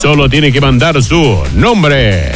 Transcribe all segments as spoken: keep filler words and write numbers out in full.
Solo tiene que mandar su nombre,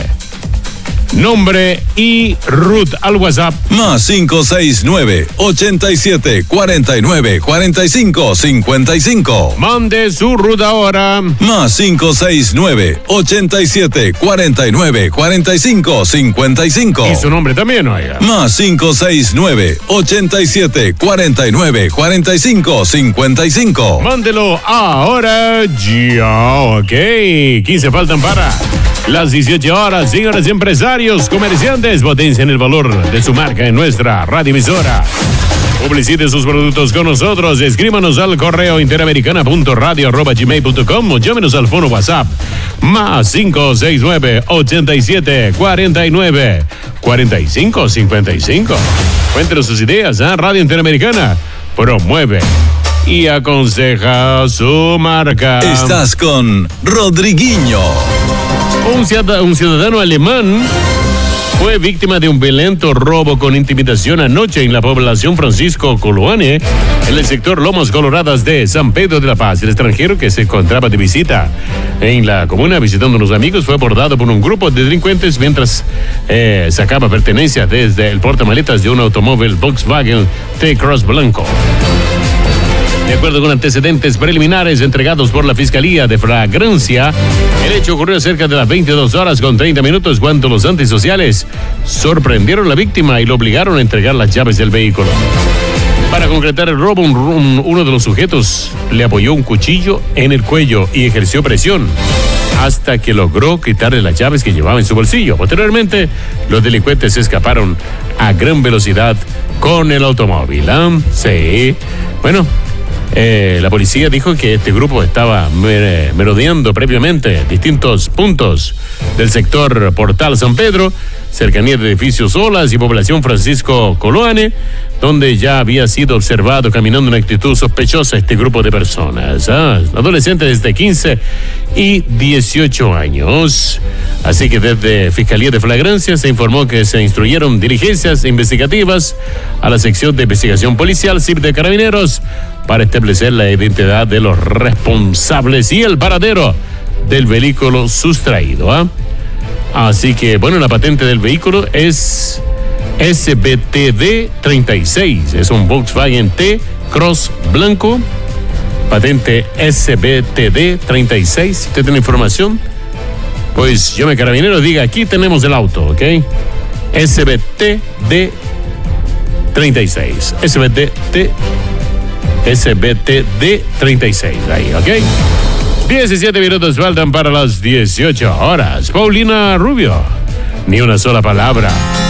nombre y root al WhatsApp. Más cinco seis nueve, ochenta y siete, cuarenta y nueve, cuarenta y cinco, cincuenta y cinco. Mande su root ahora. Más cinco seis nueve, ochenta y siete, cuarenta y nueve, cuarenta y cinco, cincuenta y cinco. Y su nombre también, oiga. Más cinco seis nueve, ochenta y siete, cuarenta y nueve, cuarenta y cinco, cincuenta y cinco. Mándelo ahora. Ya, ok. quince faltan para las dieciocho horas. Señores empresarios, comerciantes, potencien el valor de su marca en nuestra radioemisora. Publicite sus productos con nosotros. Escríbanos al correo interamericana punto radio arroba gmail punto com o llámenos al fono WhatsApp más cinco seis nueve, ochenta y siete, cuarenta y nueve, cuarenta y cinco, cincuenta y cinco. Cuéntenos sus ideas, ¿eh? Radio Interamericana promueve y aconseja su marca. Estás con Rodriguinho. Un ciudadano, un ciudadano alemán fue víctima de un violento robo con intimidación anoche en la población Francisco Coloane, en el sector Lomas Coloradas de San Pedro de la Paz. El extranjero, que se encontraba de visita en la comuna visitando a unos amigos, fue abordado por un grupo de delincuentes mientras eh, sacaba pertenencias desde el portamaletas de un automóvil Volkswagen T-Cross blanco. De acuerdo con antecedentes preliminares entregados por la Fiscalía de Flagrancia, el hecho ocurrió cerca de las veintidós horas con treinta minutos cuando los antisociales sorprendieron a la víctima y lo obligaron a entregar las llaves del vehículo. Para concretar el robo, un, un, uno de los sujetos le apoyó un cuchillo en el cuello y ejerció presión hasta que logró quitarle las llaves que llevaba en su bolsillo. Posteriormente, los delincuentes escaparon a gran velocidad con el automóvil. ¿eh? Sí, bueno... Eh, la policía dijo que este grupo estaba mer- merodeando previamente distintos puntos del sector Portal San Pedro, cercanía de edificios Olas y población Francisco Coloane, donde ya había sido observado caminando en actitud sospechosa este grupo de personas, ¿ah? adolescentes de quince y dieciocho años. Así que desde Fiscalía de Flagrancia se informó que se instruyeron diligencias investigativas a la sección de investigación policial C I P de Carabineros para establecer la identidad de los responsables y el paradero del vehículo sustraído. ¿eh? Así que, bueno, la patente del vehículo es S B T D treinta y seis. Es un Volkswagen T-Cross blanco. Patente S B T D treinta y seis. Si usted tiene información, pues llame a Carabineros, diga, aquí tenemos el auto, ¿ok? S B T D treinta y seis. S B T D S B T D treinta y seis, ahí, ¿ok? diecisiete minutos faltan para las dieciocho horas. Paulina Rubio, ni una sola palabra.